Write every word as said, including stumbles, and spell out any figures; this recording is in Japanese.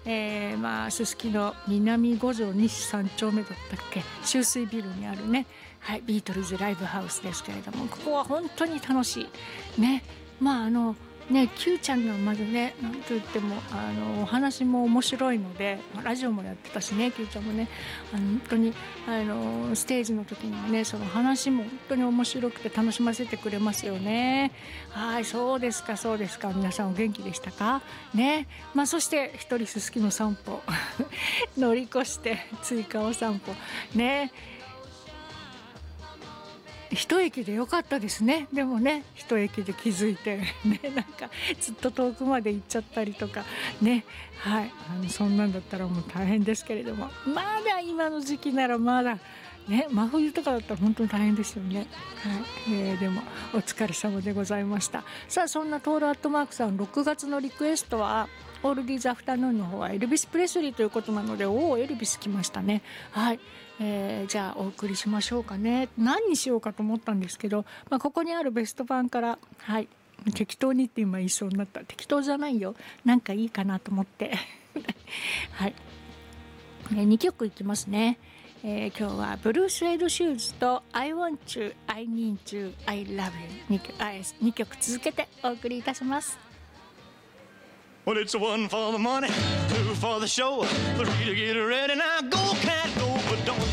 えー、まあすすきの南五条西三丁目だったっけ、集水ビルにあるね、はい、ビートルズライブハウスですけれども、ここは本当に楽しいね。まああのね、Q ちゃんのまずね、なんといってもあのお話も面白いので、ラジオもやってたしね、Q ちゃんもね、あの本当にあのステージの時にもね、その話も本当に面白くて楽しませてくれますよね。はい、そうですかそうですか、皆さんお元気でしたかね。まあそして一人すすきの散歩乗り越して追加お散歩ね、一駅でよかったですね。でもね、一駅で気づいてね、なんかずっと遠くまで行っちゃったりとかね、はい、あのそんなんだったらもう大変ですけれども、まだ今の時期ならまだね、真冬とかだったら本当に大変ですよね。はい、えー、でもお疲れ様でございました。さあ、そんなトールアットマークさん、ろくがつのリクエストはオールディーズアフタヌーンの方はエルビス・プレスリーということなので、おおエルビス来ましたね。はい、えー、じゃあお送りしましょうかね。何にしようかと思ったんですけど、まあ、ここにあるベスト版から、はい、適当にって今言いそうになった。適当じゃないよ、なんかいいかなと思ってはい、えー、にきょくいきますね。えー、今日はブルース・エイド・シューズと I want you, I need you, I love you にきょく続けてお送りいたします。 Well, it's one for the money, two for the show, three to get ready. Now go, cat, go, but don't